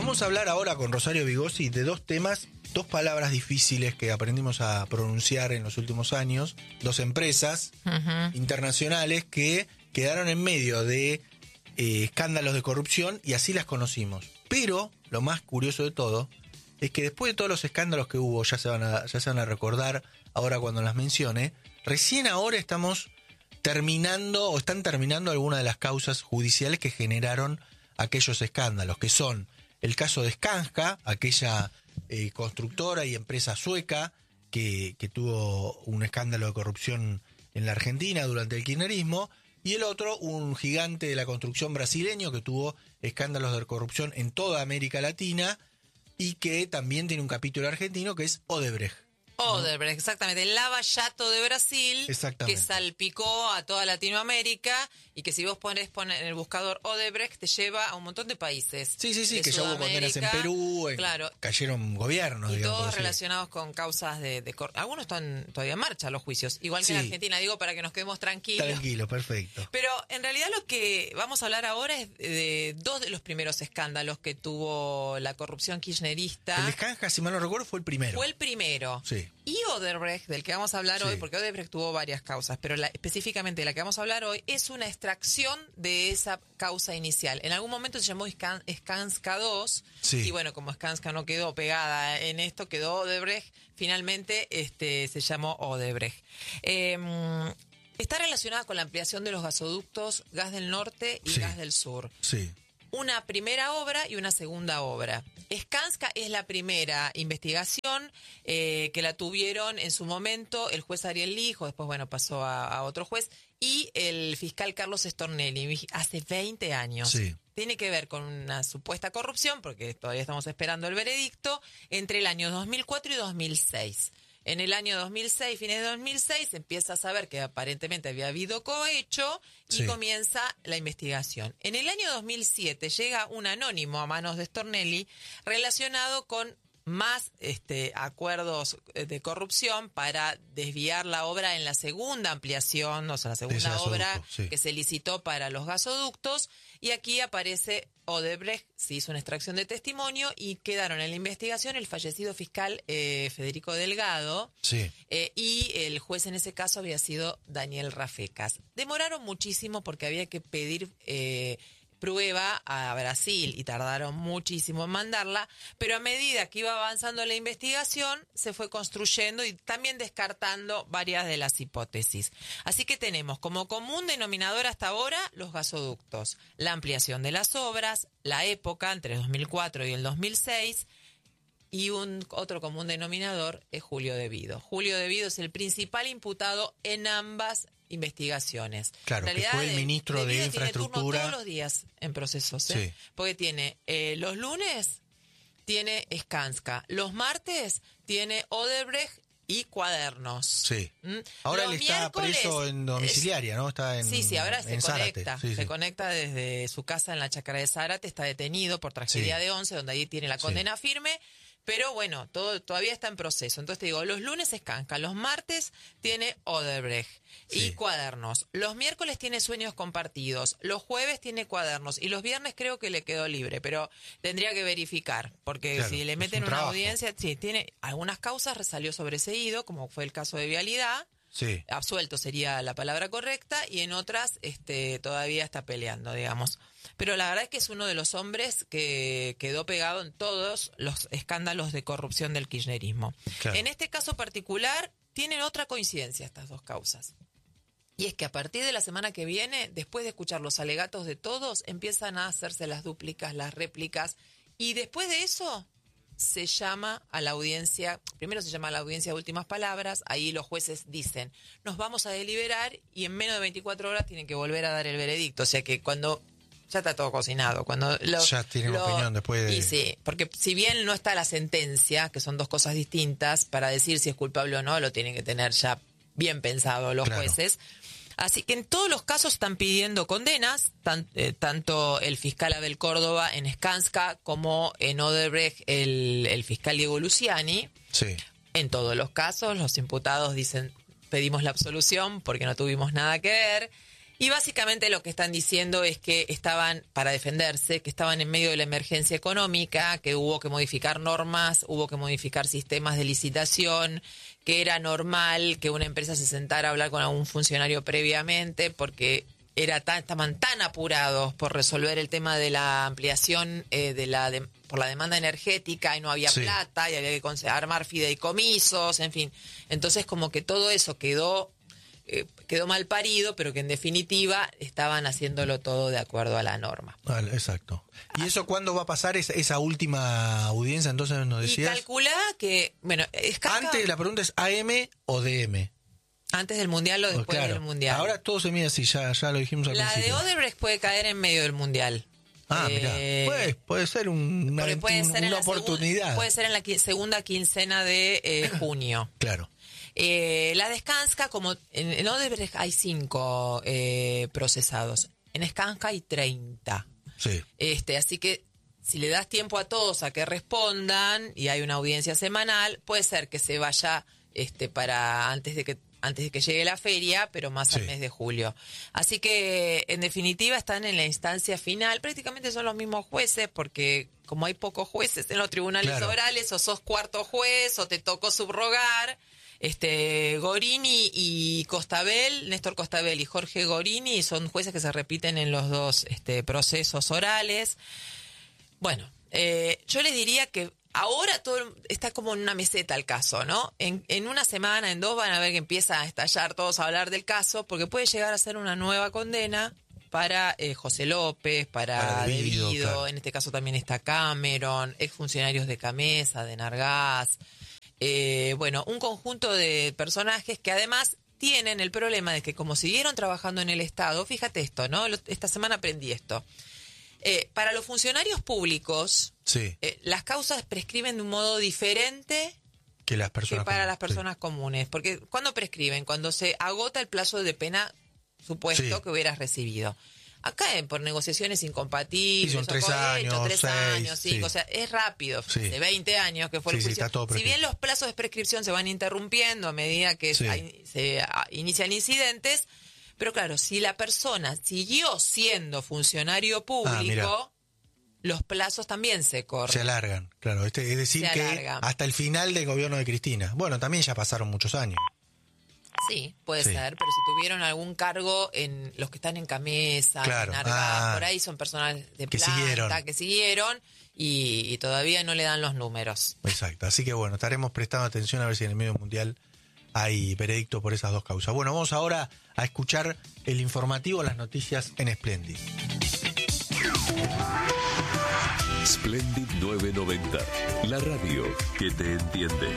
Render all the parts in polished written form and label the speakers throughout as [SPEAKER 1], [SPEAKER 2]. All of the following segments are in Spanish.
[SPEAKER 1] Vamos a hablar ahora con Rosario Vigossi de dos temas, dos palabras difíciles que aprendimos a pronunciar en los últimos años, dos empresas internacionales que quedaron en medio de escándalos de corrupción y así las conocimos. Pero lo más curioso de todo es que después de todos los escándalos que hubo, ya se van a recordar ahora cuando las mencione, recién ahora estamos terminando o están terminando algunas de las causas judiciales que generaron aquellos escándalos, que son el caso de Skanska, aquella constructora y empresa sueca que tuvo un escándalo de corrupción en la Argentina durante el kirchnerismo, y el otro, un gigante de la construcción brasileño que tuvo escándalos de corrupción en toda América Latina y que también tiene un capítulo argentino, que es Odebrecht.
[SPEAKER 2] Odebrecht, exactamente, el lavallato de Brasil que salpicó a toda Latinoamérica y que si vos pones en el buscador Odebrecht te lleva a un montón de países.
[SPEAKER 1] Sí, que ya hubo condenas en Perú,
[SPEAKER 2] claro,
[SPEAKER 1] cayeron gobiernos,
[SPEAKER 2] y
[SPEAKER 1] digamos.
[SPEAKER 2] Todos relacionados con causas de algunos están todavía en marcha los juicios, igual que en Argentina, digo, para que nos quedemos tranquilos.
[SPEAKER 1] Tranquilos, perfecto.
[SPEAKER 2] Pero en realidad lo que vamos a hablar ahora es de dos de los primeros escándalos que tuvo la corrupción kirchnerista.
[SPEAKER 1] El de Skanska, si mal no recuerdo, fue el primero.
[SPEAKER 2] Fue el primero.
[SPEAKER 1] Sí.
[SPEAKER 2] Y Odebrecht, del que vamos a hablar hoy, porque Odebrecht tuvo varias causas, pero específicamente la que vamos a hablar hoy es una extracción de esa causa inicial. En algún momento se llamó Skanska 2, y bueno, como Skanska no quedó pegada en esto, quedó Odebrecht, finalmente se llamó Odebrecht. Está relacionada con la ampliación de los gasoductos Gas del Norte y Gas del Sur.
[SPEAKER 1] Sí.
[SPEAKER 2] Una primera obra y una segunda obra. Skanska es la primera investigación que la tuvieron en su momento el juez Ariel Lijo, después bueno pasó a otro juez, y el fiscal Carlos Stornelli hace 20 años.
[SPEAKER 1] Sí.
[SPEAKER 2] Tiene que ver con una supuesta corrupción, porque todavía estamos esperando el veredicto, entre el año 2004 y 2006. En el año 2006, fines de 2006, se empieza a saber que aparentemente había habido cohecho y comienza la investigación. En el año 2007 llega un anónimo a manos de Stornelli relacionado con más acuerdos de corrupción para desviar la obra en la segunda ampliación, o sea, la segunda obra que se licitó para los gasoductos, y aquí aparece Odebrecht, se hizo una extracción de testimonio y quedaron en la investigación el fallecido fiscal Federico Delgado y el juez en ese caso había sido Daniel Rafecas. Demoraron muchísimo porque había que pedir prueba a Brasil y tardaron muchísimo en mandarla, pero a medida que iba avanzando la investigación se fue construyendo y también descartando varias de las hipótesis. Así que tenemos como común denominador hasta ahora los gasoductos, la ampliación de las obras, la época entre el 2004 y el 2006, y otro común denominador es Julio Devido. Julio Devido es el principal imputado en ambas investigaciones.
[SPEAKER 1] Claro, que fue el ministro de Infraestructura.
[SPEAKER 2] Tiene turno todos los días en procesos, porque tiene los lunes tiene Skanska, los martes tiene Odebrecht y Cuadernos.
[SPEAKER 1] Sí. Ahora él está preso en domiciliaria, ¿no? Está en
[SPEAKER 2] ahora se conecta.
[SPEAKER 1] Sí,
[SPEAKER 2] se conecta desde su casa en la Chácara de Zárate, está detenido por tragedia de 11, donde ahí tiene la condena firme. Pero bueno, todavía está en proceso. Entonces te digo, los lunes Skanska, los martes tiene Odebrecht y Cuadernos. Los miércoles tiene Sueños Compartidos, los jueves tiene Cuadernos y los viernes creo que le quedó libre, pero tendría que verificar, porque si le meten una audiencia, tiene algunas causas, salió sobreseído, como fue el caso de Vialidad. Absuelto sería la palabra correcta, y en otras todavía está peleando, digamos. Pero la verdad es que es uno de los hombres que quedó pegado en todos los escándalos de corrupción del kirchnerismo. Claro. En este caso particular tienen otra coincidencia estas dos causas. Y es que a partir de la semana que viene, después de escuchar los alegatos de todos, empiezan a hacerse las dúplicas, las réplicas, y después de eso se llama a la audiencia, primero se llama a la audiencia de últimas palabras, ahí los jueces dicen, nos vamos a deliberar, y en menos de 24 horas tienen que volver a dar el veredicto, o sea que cuando ya está todo cocinado, cuando
[SPEAKER 1] ya tienen opinión después de...
[SPEAKER 2] Y sí, porque si bien no está la sentencia, que son dos cosas distintas, para decir si es culpable o no, lo tienen que tener ya bien pensado los jueces. Así que en todos los casos están pidiendo condenas, tanto el fiscal Abel Córdoba en Skanska como en Odebrecht el fiscal Diego Luciani. En todos los casos los imputados dicen, pedimos la absolución porque no tuvimos nada que ver. Y básicamente lo que están diciendo es que estaban, para defenderse, que estaban en medio de la emergencia económica, que hubo que modificar normas, hubo que modificar sistemas de licitación, que era normal que una empresa se sentara a hablar con algún funcionario previamente porque estaban tan apurados por resolver el tema de la ampliación por la demanda energética y no había plata y había que armar fideicomisos, en fin. Entonces como que todo eso quedó mal parido, pero que en definitiva estaban haciéndolo todo de acuerdo a la norma.
[SPEAKER 1] Vale, exacto. ¿Y eso cuándo va a pasar esa última audiencia? Entonces nos decías.
[SPEAKER 2] Y calcula que, bueno,
[SPEAKER 1] antes la pregunta es AM o DM.
[SPEAKER 2] Antes del Mundial o después del Mundial.
[SPEAKER 1] Ahora todo se mide así, ya lo dijimos al principio.
[SPEAKER 2] La de Odebrecht puede caer en medio del Mundial.
[SPEAKER 1] Mirá, puede ser una oportunidad.
[SPEAKER 2] Puede ser en la segunda quincena de junio.
[SPEAKER 1] Claro.
[SPEAKER 2] La de Skanska, como en Odebrecht hay 5 procesados, en Skanska hay 30.
[SPEAKER 1] Sí.
[SPEAKER 2] Así que si le das tiempo a todos a que respondan y hay una audiencia semanal, puede ser que se vaya para antes de que llegue la feria, pero más al mes de julio. Así que, en definitiva, están en la instancia final. Prácticamente son los mismos jueces, porque como hay pocos jueces en los tribunales orales, o sos cuarto juez, o te tocó subrogar. Gorini y Costabel, Néstor Costabel y Jorge Gorini, son jueces que se repiten en los dos procesos orales. Bueno, yo les diría que ahora todo está como en una meseta el caso, ¿no? En una semana, en 2, van a ver que empieza a estallar todos a hablar del caso, porque puede llegar a ser una nueva condena para José López, para De Vido, claro. En este caso también está Cameron, exfuncionarios de Camesa, de Nargaz. Un conjunto de personajes que además tienen el problema de que como siguieron trabajando en el Estado, fíjate esto, ¿no? Esta semana aprendí esto. Para los funcionarios públicos, las causas prescriben de un modo diferente que para las personas comunes. Porque ¿cuándo prescriben? Cuando se agota el plazo de pena supuesto que hubieras recibido. Acá por negociaciones incompatibles,
[SPEAKER 1] son 3 años,
[SPEAKER 2] 5, o sea, es rápido, de 20 años que fue el juicio. Si bien los plazos de prescripción se van interrumpiendo a medida que se inician incidentes, pero claro, si la persona siguió siendo funcionario público, los plazos también se corren.
[SPEAKER 1] Se alargan, claro. Es decir, que hasta el final del gobierno de Cristina. Bueno, también ya pasaron muchos años.
[SPEAKER 2] Sí, puede ser, pero si tuvieron algún cargo en los que están en Camesa, en Nargaz, por ahí son personas de planta que siguieron y todavía no le dan los números.
[SPEAKER 1] Exacto, así que bueno, estaremos prestando atención a ver si en el medio mundial hay veredicto por esas dos causas. Bueno, vamos ahora a escuchar el informativo, las noticias en Splendid.
[SPEAKER 3] Splendid 990, la radio que te entiende.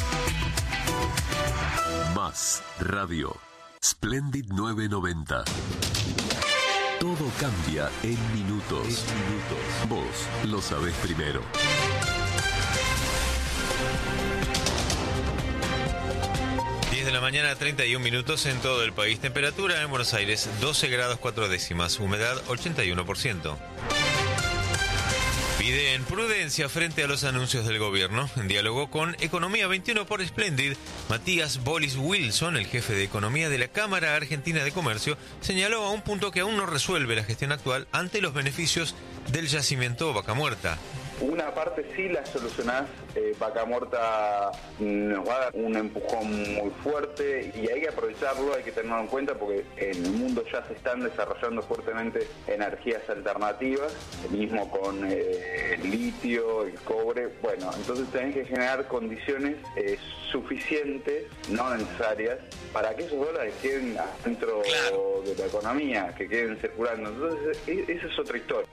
[SPEAKER 3] Más radio. Splendid 990. Todo cambia en minutos. Vos lo sabés primero.
[SPEAKER 4] De la mañana, 31 minutos en todo el país. Temperatura en Buenos Aires, 12 grados 4 décimas. Humedad, 81%. Piden prudencia frente a los anuncios del gobierno. En diálogo con Economía 21 por Splendid, Matías Bolis Wilson, el jefe de Economía de la Cámara Argentina de Comercio, señaló a un punto que aún no resuelve la gestión actual ante los beneficios del yacimiento Vaca Muerta.
[SPEAKER 5] Una parte sí la solucionás, Vaca Muerta nos va a dar un empujón muy fuerte y hay que aprovecharlo, hay que tenerlo en cuenta porque en el mundo ya se están desarrollando fuertemente energías alternativas, mismo con el litio, el cobre. Bueno, entonces tenés que generar condiciones suficientes, no necesarias, para que esos dólares queden dentro de la economía, que queden circulando. Entonces esa es otra historia.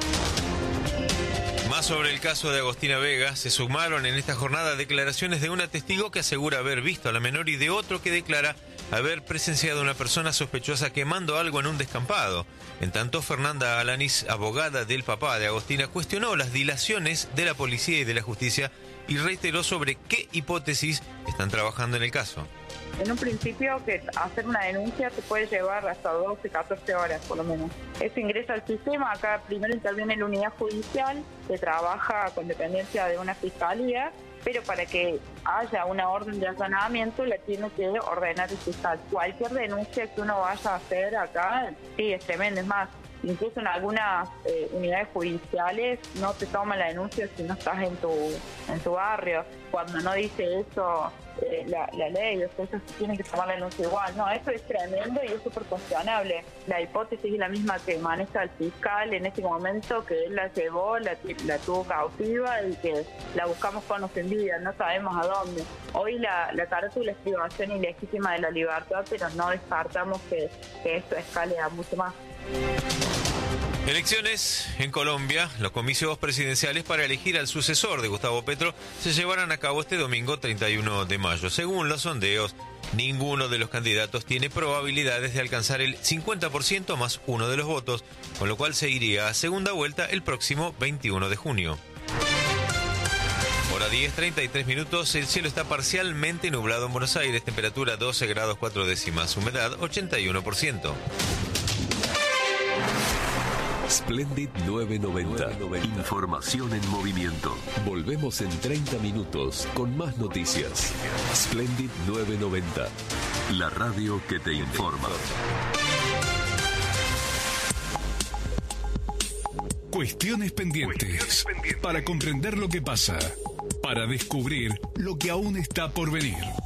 [SPEAKER 4] Más sobre el caso de Agostina Vega, se sumaron en esta jornada declaraciones de una testigo que asegura haber visto a la menor y de otro que declara haber presenciado a una persona sospechosa quemando algo en un descampado. En tanto, Fernanda Alanis, abogada del papá de Agostina, cuestionó las dilaciones de la policía y de la justicia y reiteró sobre qué hipótesis están trabajando en el caso.
[SPEAKER 6] en un principio que hacer una denuncia te puede llevar hasta 12, 14 horas por lo menos. Eso ingresa al sistema, acá primero interviene la unidad judicial que trabaja con dependencia de una fiscalía, pero para que haya una orden de allanamiento la tiene que ordenar el fiscal. Cualquier denuncia que uno vaya a hacer acá, sí, es tremendo, es más. Incluso en algunas unidades judiciales no te toman la denuncia si no estás en tu barrio. Cuando no dice eso la ley, o sea, eso se tiene que tomar la denuncia igual. No, eso es tremendo y es súper cuestionable. La hipótesis es la misma que maneja el fiscal en este momento, que él la llevó, la tuvo cautiva y que la buscamos con ofendida, no sabemos a dónde. Hoy la carátula es privación ilegítima de la libertad, pero no descartamos que esto escale a mucho más.
[SPEAKER 4] Elecciones en Colombia. Los comicios presidenciales para elegir al sucesor de Gustavo Petro se llevarán a cabo este domingo 31 de mayo. Según los sondeos, ninguno de los candidatos tiene probabilidades de alcanzar el 50% más uno de los votos, con lo cual se iría a segunda vuelta el próximo 21 de junio. Hora 10:33. El cielo está parcialmente nublado en Buenos Aires. Temperatura 12 grados 4 décimas. Humedad 81%.
[SPEAKER 3] Splendid 990. Información en movimiento. Volvemos en 30 minutos con más noticias. Splendid 990. La radio que te informa.
[SPEAKER 7] Cuestiones pendientes. Para comprender lo que pasa. Para descubrir lo que aún está por venir.